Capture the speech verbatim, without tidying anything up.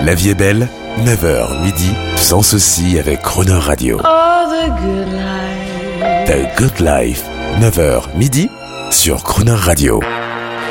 La vie est belle, neuf heures midi, sans souci avec Crooner Radio. Oh, the good life. The Good Life, neuf heures midi, sur Crooner Radio.